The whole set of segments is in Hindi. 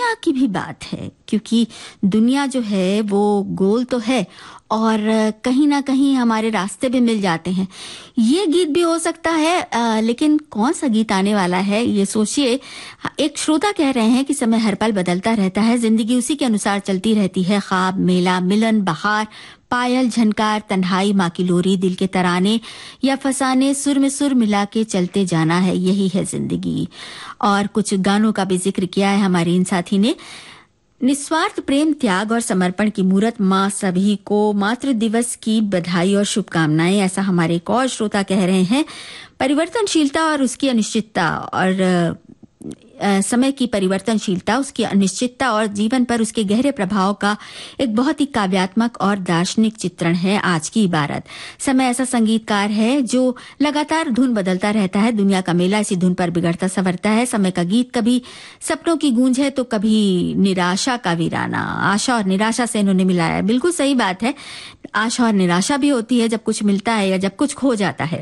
दुनिया की भी बात है, क्योंकि दुनिया जो है वो गोल तो है और कहीं ना कहीं हमारे रास्ते भी मिल जाते हैं। ये गीत भी हो सकता है, लेकिन कौन सा गीत आने वाला है ये सोचिए। एक श्रोता कह रहे हैं कि समय हर पल बदलता रहता है, जिंदगी उसी के अनुसार चलती रहती है। ख्वाब, मेला, मिलन, बहार, पायल, झनकार, तन्हाई, माँ की लोरी, दिल के तराने या फसाने, सुर में सुर मिला के चलते जाना है, यही है जिंदगी। और कुछ गानों का भी जिक्र किया है हमारे इन साथी ने। निस्वार्थ प्रेम, त्याग और समर्पण की मूरत, माँ सभी को मातृ दिवस की बधाई और शुभकामनाएं, ऐसा हमारे एक और श्रोता कह रहे हैं। परिवर्तनशीलता और उसकी अनिश्चितता और समय की परिवर्तनशीलता, उसकी अनिश्चितता और जीवन पर उसके गहरे प्रभाव का एक बहुत ही काव्यात्मक और दार्शनिक चित्रण है आज की इबारत। समय ऐसा संगीतकार है जो लगातार धुन बदलता रहता है। दुनिया का मेला इसी धुन पर बिगड़ता संवरता है। समय का गीत कभी सपनों की गूंज है तो कभी निराशा का वीराना। आशा और निराशा से इन्होंने मिलाया है। बिल्कुल सही बात है, आशा और निराशा भी होती है जब कुछ मिलता है या जब कुछ खो जाता है।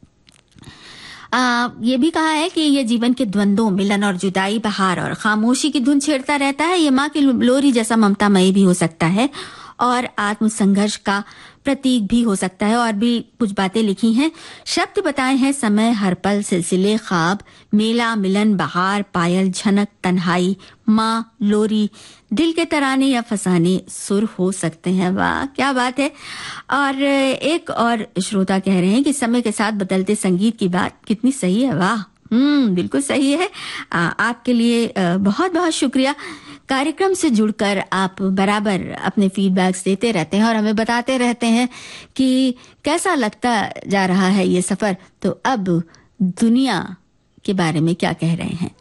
ये भी कहा है कि ये जीवन के द्वंद्वों, मिलन और जुदाई, बहार और खामोशी की धुन छेड़ता रहता है। ये माँ की लोरी जैसा ममतामयी भी हो सकता है और आत्मसंघर्ष का प्रतीक भी हो सकता है। और भी कुछ बातें लिखी हैं। शब्द बताए हैं समय, हर पल, सिलसिले, ख्वाब, मेला, मिलन, बहार, पायल, झनक, तन्हाई, माँ, लोरी, दिल के तराने या फसाने, सुर हो सकते हैं। वाह क्या बात है। और एक और श्रोता कह रहे हैं कि समय के साथ बदलते संगीत की बात कितनी सही है। वाह, बिल्कुल सही है। आपके लिए बहुत बहुत शुक्रिया। कार्यक्रम से जुड़कर आप बराबर अपने फीडबैक्स देते रहते हैं और हमें बताते रहते हैं कि कैसा लगता जा रहा है ये सफर। तो अब दुनिया के बारे में क्या कह रहे हैं।